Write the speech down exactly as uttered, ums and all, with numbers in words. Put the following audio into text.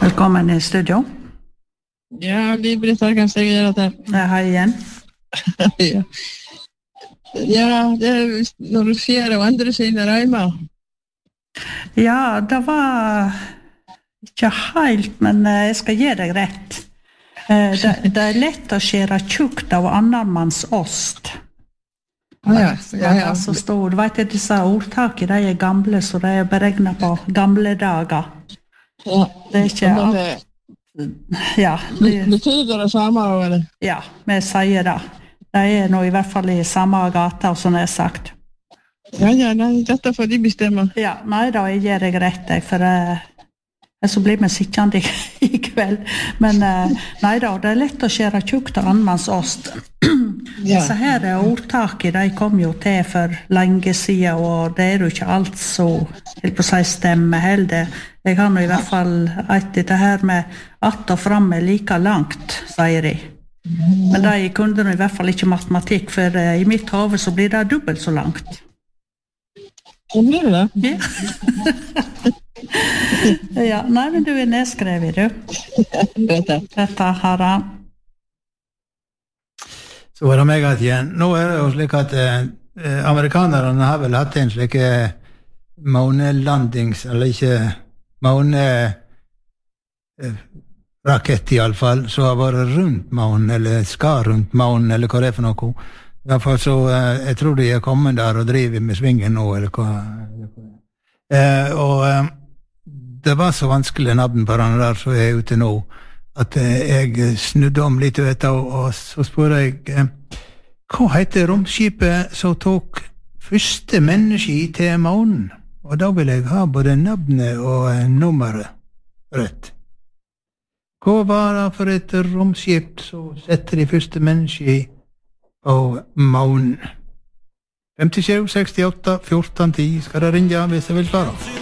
Velkommen i studio. Ja, Liv-Britt Arkensteg gjør det. Ja, hei igjen. ja. ja, det er når du sier å endre sine reimer. Ja, det var ikke helt, men jeg skal gi deg rett. Det, det er lett å skjere tjukt av annen manns ost. Ah, ja, ja, ja. Så stod, vet du, disse ordtaket, de er gamle, så de er beregnet på gamle dager. Ja, det er ikke alt. Ja, det betyder det samme, eller? Ja, vi sier det. De er nå i hvert fall i samme gata, som jeg har sagt. Ja, ja, nei, dette får de bestemme. Ja, nei da, jeg gir deg rett, for uh, så blir vi sikkende i, i kveld. Men uh, nei da, det er lett å skjere tjukt av annenmanns ost. Ja. Så her er ordtaket, de kom jo til for lenge siden, og det er jo ikke alt så, helt på seg stemme heller. Jeg har nå i hvert fall et dette her med att og fram er like langt, sier de. Men de kunne nå i hvert fall ikke matematikk, for uh, i mitt hode så blir det dobbelt så langt. Hvor blir det? Ja. ja, nei, men du er nedskrevet, du. Dette har han. Så var det meg at igjen. Nå er det jo slik at eh, amerikanerne har vel hatt en slik eh, månelandings, eller ikke måne eh, rakett i alle fall, så har vært rundt månen, eller skal rundt månen, eller hva det er for noe. I hvert fall så, eh, jeg tror de er kommet der og driver med svingen nå, eller hva. Eh, og eh, det var så vanskelig navn på den der som er ute nå, at jeg snudde om litt vet, og, og så spør jeg hva heter romskipet som tok første menneske til månen? Og da vil jeg ha både navnet og nummeret rett. Hva var det for et romskip som setter de første menneske på månen? femtisju sekstiåtte fjorten ti skal det ringe hvis jeg vil svare.